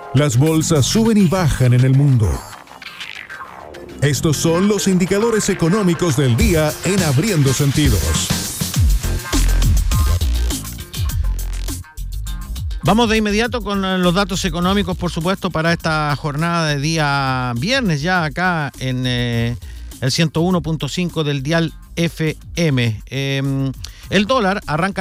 Las bolsas suben y bajan en el mundo. Estos son los indicadores económicos del día en Abriendo Sentidos. Vamos de inmediato con los datos económicos, por supuesto, para esta jornada de día viernes, ya acá en el 101.5 del dial FM. El dólar arranca